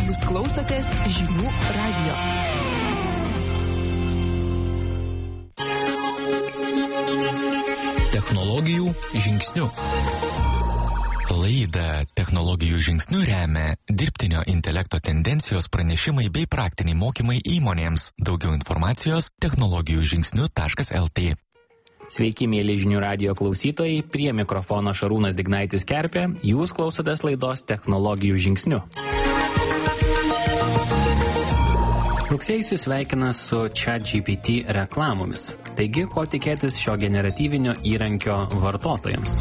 Jūs klausotės Žinių radijo. Technologijų žingsnių. Laidą Technologijų žingsnių remia dirbtinio intelekto tendencijos pranešimai bei praktiniai mokymai įmonėms. Daugiau informacijos technologijų-žingsnių.lt. Sveiki, mėly Žinių radijo klausytojai, prie mikrofono Šarūnas Dignaitis Kerpė, jūs klausotės laidos Technologijų žingsnių. Rugsėjus jūs sveikina su ChatGPT reklamomis. Taigi, ko tikėtis šio generatyvinio įrankio vartotojams?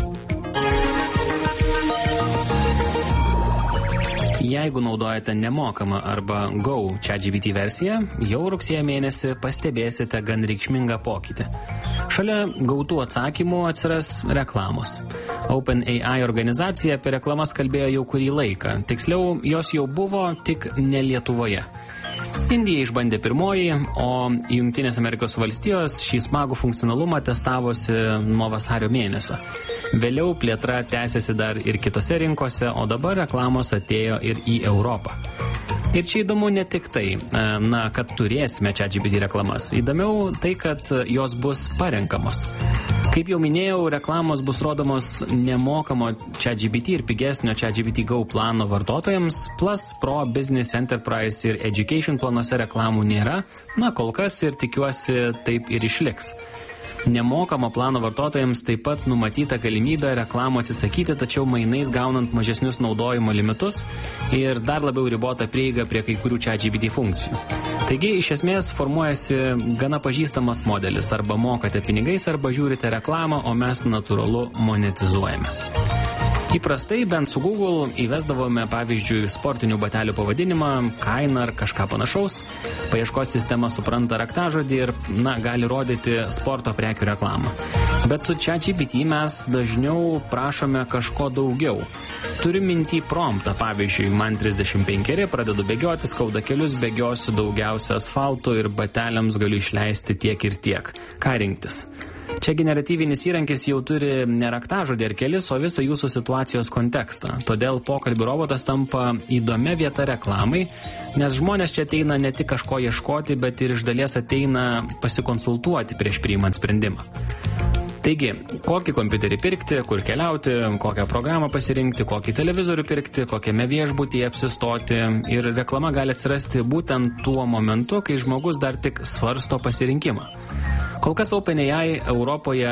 Jeigu naudojate nemokamą arba Go ChatGPT versiją, jau rugsėjo mėnesį pastebėsite gan reikšmingą pokytį. Šalia gautų atsakymų atsiras reklamos. OpenAI organizacija apie reklamas kalbėjo jau kurį laiką. Tiksliau, jos jau buvo, tik ne Lietuvoje. Indija išbandė pirmoji, o Jungtinės Amerikos valstijos šį smagų funkcionalumą testavosi nuo vasario mėnesio. Vėliau plėtra tęsiasi dar ir kitose rinkose, o dabar reklamos atėjo ir į Europą. Ir čia įdomu ne tik tai, kad turėsime ChatGPT reklamas. Įdomiau tai, kad jos bus parenkamos. Kaip jau minėjau, reklamos bus rodomos nemokamo ChatGPT ir pigesnio ChatGPT Go plano vartotojams, Plus, Pro, Business, Enterprise ir Education planuose reklamų nėra, kol kas ir tikiuosi taip ir išliks. Nemokamo plano vartotojams taip pat numatyta galimybė reklamų atsisakyti, tačiau mainais gaunant mažesnius naudojimo limitus ir dar labiau ribota prieiga prie kai kurių ChatGPT funkcijų. Taigi, iš esmės, formuojasi gana pažįstamas modelis. Arba mokate pinigais, arba žiūrite reklamą, o mes natūralu monetizuojame. Įprastai, bent su Google, įvesdavome, pavyzdžiui, sportinių batelių pavadinimą, kainą ar kažką panašaus. Paieškos sistema supranta raktažodį ir, gali rodyti sporto prekių reklamą. Bet su ChatGPT mes dažniau prašome kažko daugiau. Turiu minty promptą, pavyzdžiui, man 35, pradedu bėgioti, skauda kelius, bėgiosiu daugiausia asfaltų ir bateliams galiu išleisti tiek ir tiek. Ką rinktis? Čia generatyvinis įrankis jau turi ne raktažodį ar kelis, o visą jūsų situacijos kontekstą. Todėl pokalbių robotas tampa įdomia vieta reklamai, nes žmonės čia ateina ne tik kažko ieškoti, bet ir iš dalies ateina pasikonsultuoti prieš priimant sprendimą. Taigi, kokį kompiuterį pirkti, kur keliauti, kokią programą pasirinkti, kokį televizorių pirkti, kokiame viešbutyje apsistoti ir reklama gali atsirasti būtent tuo momentu, kai žmogus dar tik svarsto pasirinkimą. Kol kas OpenAI Europoje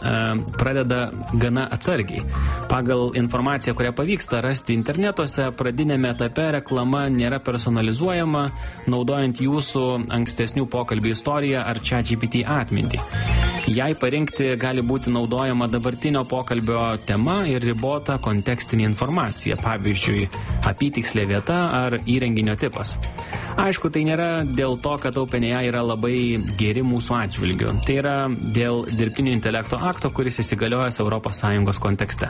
pradeda gana atsargiai. Pagal informaciją, kurią pavyksta rasti internetuose, pradinėme etape reklama nėra personalizuojama, naudojant jūsų ankstesnių pokalbių istoriją ar ChatGPT atmintį. Jai parinkti gali būti naudojama dabartinio pokalbio tema ir ribota kontekstinė informacija, pavyzdžiui, apytikslė vieta ar įrenginio tipas. Aišku, tai nėra dėl to, kad OpenAI yra labai geri mūsų atžvilgiu. Tai yra dėl dirbtinio intelekto akto, kuris įsigaliojęs ES kontekste.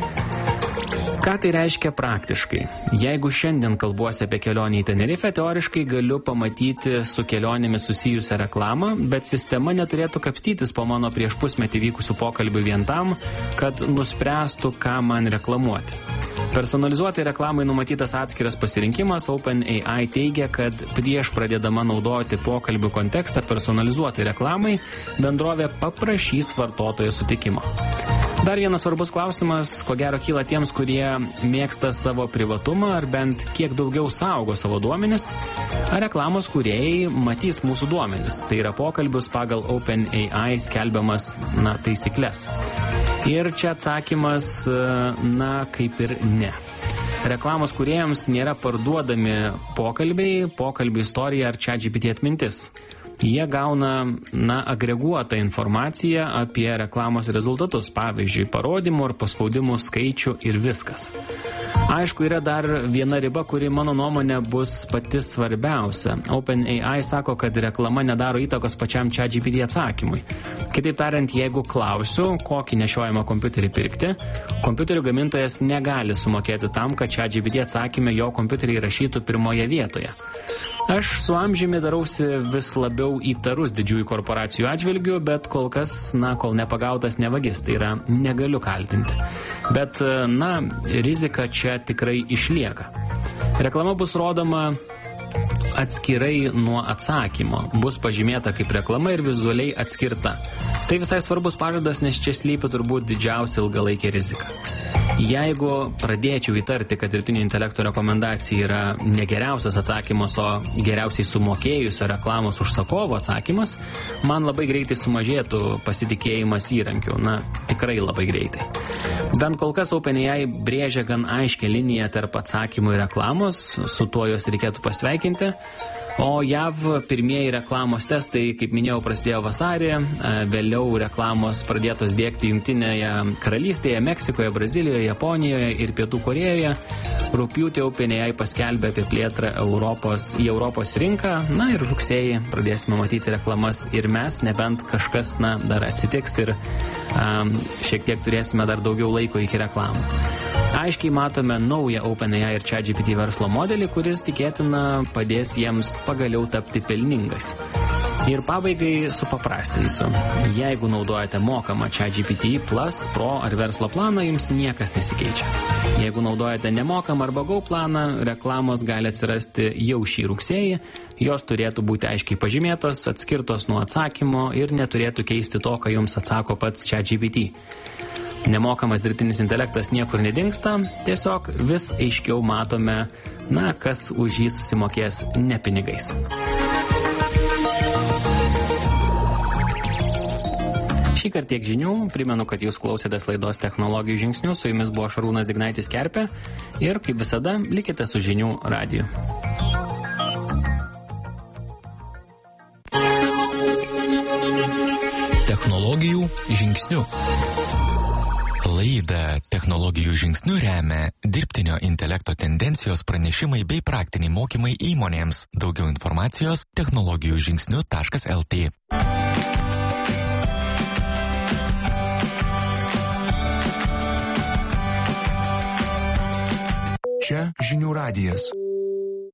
Ką tai reiškia praktiškai? Jeigu šiandien kalbuosi apie kelionę į Tenerifę, teoriškai galiu pamatyti su kelionėmis susijusią reklamą, bet sistema neturėtų kapstytis po mano prieš pusmetį vykusių pokalbių vien tam, kad nuspręstų, ką man reklamuoti. Personalizuotai reklamai numatytas atskiras pasirinkimas. OpenAI teigia, kad prieš pradėdama naudoti pokalbių kontekstą personalizuotai reklamai, bendrovė paprašys vartotojo sutikimo. Dar vienas svarbus klausimas, ko gero kyla tiems, kurie mėgsta savo privatumą ar bent kiek daugiau saugo savo duomenis. Ar reklamos kūrėjai matys mūsų duomenis? Tai yra pokalbius pagal OpenAI skelbiamas taisyklės. Ir čia atsakymas, kaip ir ne. Reklamos kūrėjams nėra parduodami pokalbių istorija ar ChatGPT atmintis. Jie gauna, agreguotą informaciją apie reklamos rezultatus, pavyzdžiui, parodymų ar paspaudimų skaičių ir viskas. Aišku, yra dar viena riba, kuri mano nuomonė bus pati svarbiausia. OpenAI sako, kad reklama nedaro įtakos pačiam ChatGPT atsakymui. Kitaip tariant, jeigu klausiu, kokį nešiojamą kompiuterį pirkti, kompiuterių gamintojas negali sumokėti tam, kad ChatGPT atsakyme jo kompiuterį rašytų pirmoje vietoje. Aš su amžiumi darausi vis labiau įtarus didžiųjų korporacijų atžvilgių, bet kol kas, kol nepagautas nevagis, tai yra negaliu kaltinti. Bet, rizika čia tikrai išlieka. Reklama bus rodoma atskirai nuo atsakymo. Bus pažymėta kaip reklama ir vizualiai atskirta. Tai visai svarbus pažadas, nes čia slypi turbūt didžiausia ilgalaikė rizika. Jeigu pradėčiau įtarti, kad dirbtinio intelekto rekomendacija yra ne geriausias atsakymas, o geriausiai sumokėjusio reklamos užsakovo atsakymas, man labai greitai sumažėtų pasitikėjimas įrankiu. Na, tikrai labai greitai. Bent kol kas OpenAI brėžia gan aiškę liniją tarp atsakymų ir reklamos, su tuo jos reikėtų pasveikinti. O JAV pirmieji reklamos testai, kaip minėjau, prasidėjo vasarį, vėliau reklamos pradėtos diegti Jungtinėje karalystėje, Meksikoje, Brazilijoje, Japonijoje ir Pietų Korėjoje. Rugpjūtį OpenAI paskelbė apie plėtrą į Europos rinką, na ir rugsėjį pradėsime matyti reklamas ir mes, nebent kažkas dar atsitiks ir šiek tiek turėsime dar daugiau laiko iki reklamų. Aiškiai matome naują OpenAI ir ChatGPT verslo modelį, kuris tikėtina padės jiems pagaliau tapti pelningais. Ir pabaigai supaprastinsiu. Jeigu naudojate mokamą ChatGPT Plus, Pro ar verslo planą, jums niekas nesikeičia. Jeigu naudojate nemokamą arba Go planą, reklamos gali atsirasti jau šį rugsėjį, jos turėtų būti aiškiai pažymėtos, atskirtos nuo atsakymo ir neturėtų keisti to, ką jums atsako pats ChatGPT. Nemokamas dirbtinis intelektas niekur nedingsta, tiesiog vis aiškiau matome, kas už jį susimokės ne pinigais. Šįkart tiek žinių, primenu, kad jūs klausėtės laidos Technologijų žingsnių, su jumis buvo Šarūnas Dignaitis Kerpė ir, kaip visada, likite su Žinių radiju. Technologijų žingsnių. Laidą Technologijų žingsnių remia dirbtinio intelekto tendencijos pranešimai bei praktiniai mokymai įmonėms. Daugiau informacijos technologijužingsniu.lt. Čia Žinių radijas.